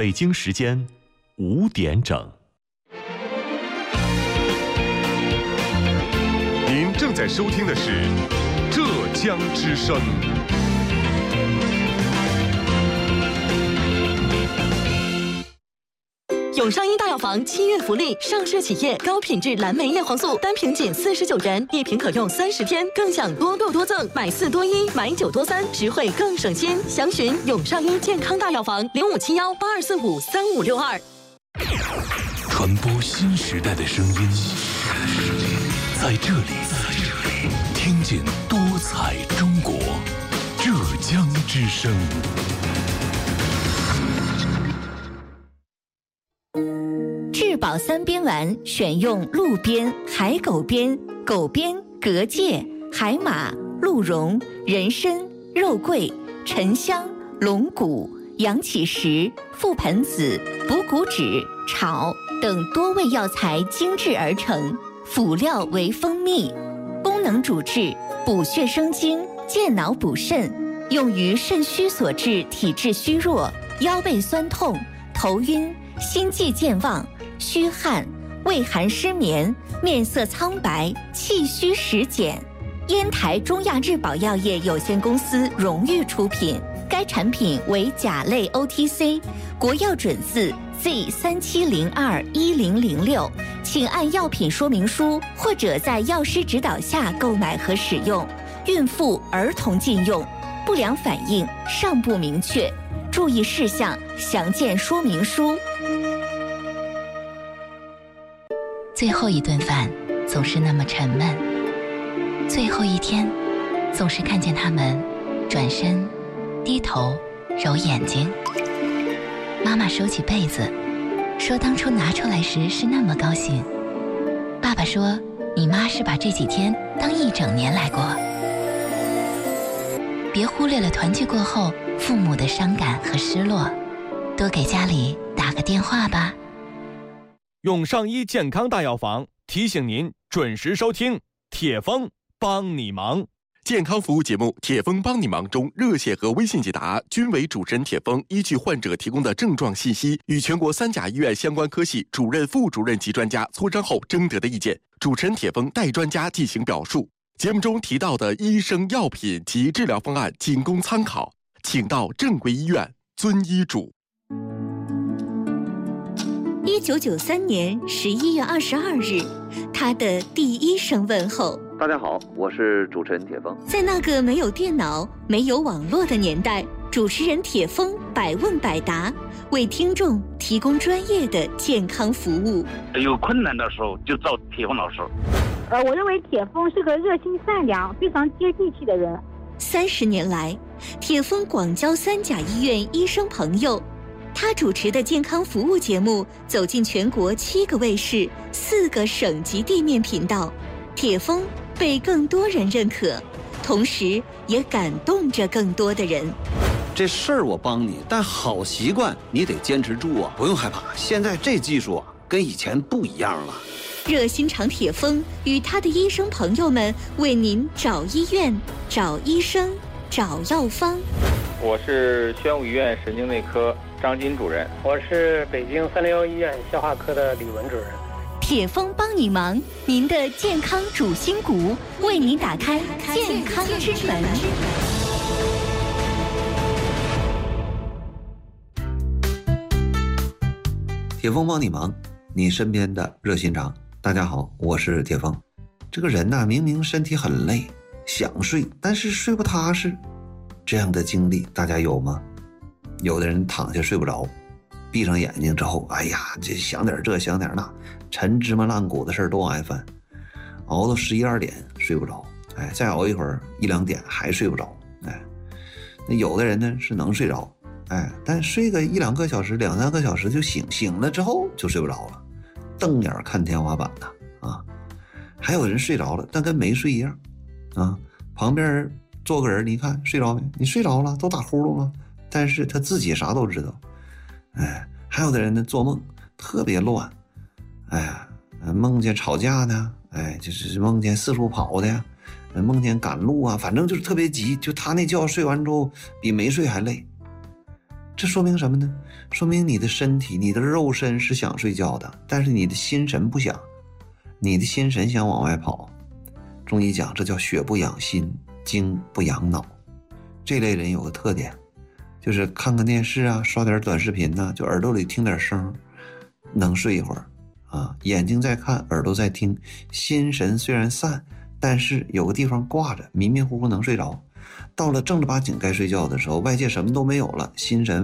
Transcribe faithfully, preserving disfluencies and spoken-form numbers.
北京时间五点整。 您正在收听的是浙江之声。 永上一大药房七月福利，上市企业高品质蓝莓叶黄素单瓶仅四十九元，一瓶可用三十天，更享多购多赠，买四多一，买九多三，实惠更省心。详询永上一健康大药房零五七幺八二四五三五六二。 传播新时代的声音，在这里，听见多彩中国，浙江之声。 质保三边丸选用鹿鞭、海狗鞭、狗鞭、蛤蚧、海马、鹿茸、人参、肉桂、沉香、龙骨、阳起石、覆盆子、补骨脂、草等多味药材精制而成，辅料为蜂蜜，功能主治补血生津、健脑补肾，用于肾虚所致体质虚弱、腰背酸痛、头晕、心悸健忘、虚汗、畏寒失眠、面色苍白、气虚实减。烟台中亚质保药业有限公司荣誉出品，该产品为甲类 O T C， 国药准字 Z 三七零二一零零六，请按药品说明书或者在药师指导下购买和使用。孕妇、儿童禁用，不良反应尚不明确，注意事项详见说明书。 最后一顿饭总是那么沉闷，最后一天总是看见他们转身低头揉眼睛。妈妈收起被子说，当初拿出来时是那么高兴。爸爸说，你妈是把这几天当一整年来过。别忽略了团聚过后父母的伤感和失落，多给家里打个电话吧。 永上一健康大药房提醒您准时收听铁峰帮你忙。 健康服务节目《铁峰帮你忙》中，热线和微信解答均为主持人铁峰依据患者提供的症状信息，与全国三甲医院相关科系主任、副主任及专家磋商后征得的意见，主持人铁峰代专家进行表述。节目中提到的医生、药品及治疗方案仅供参考，请到正规医院遵医嘱。 一九九三年十一月二十二日，他的第一声问候。 大家好，我是主持人铁峰。 在那个没有电脑、没有网络的年代，主持人铁峰百问百答，为听众提供专业的健康服务。 有困难的时候就找铁峰老师。 呃，我认为铁峰是个热心善良、非常接地气的人。 三十年来，铁峰广交三甲医院医生朋友。他主持的健康服务节目走进全国七个卫视、四个省级地面频道，铁峰被更多人认可，同时也感动着更多的人。 这事儿我帮你，但好习惯你得坚持住啊！不用害怕，现在这技术啊，跟以前不一样了。 热心肠铁峰与他的医生朋友们为您找医院、找医生、找药方。 我是宣武医院神经内科张金主任， 我是北京三零幺医院消化科的李文主任。 铁峰帮你忙，您的健康主心骨，为您打开健康之门。 铁峰帮你忙，你身边的热心肠。大家好，我是铁峰。这个人呐、啊，明明身体很累，想睡，但是睡不踏实，这样的经历大家有吗？有的人躺下睡不着，闭上眼睛之后，哎呀，这想点这想点那，陈芝麻烂谷的事儿都往外翻，熬到十一二点睡不着，哎，再熬一会儿一两点还睡不着，哎，那有的人呢是能睡着，哎，但睡个一两个小时、两三个小时就醒，醒了之后就睡不着了，瞪眼看天花板呢，啊，还有人睡着了，但跟没睡一样，啊，旁边坐个人，你看睡着没？你睡着了，都打呼噜了。但是他自己啥都知道，哎，还有的人呢做梦特别乱，哎呀，梦见吵架呢，哎，就是梦见四处跑的呀，梦见赶路啊，反正就是特别急，就他那觉睡完之后比没睡还累。 这说明什么呢？说明你的身体，你的肉身是想睡觉的，但是你的心神不想，你的心神想往外跑。中医讲这叫血不养心，精不养脑。这类人有个特点，就是看看电视啊，刷点短视频啊，就耳朵里听点声，能睡一会儿啊，眼睛在看，耳朵在听，心神虽然散，但是有个地方挂着，迷迷糊糊能睡着。到了正儿八经该睡觉的时候，外界什么都没有了，心神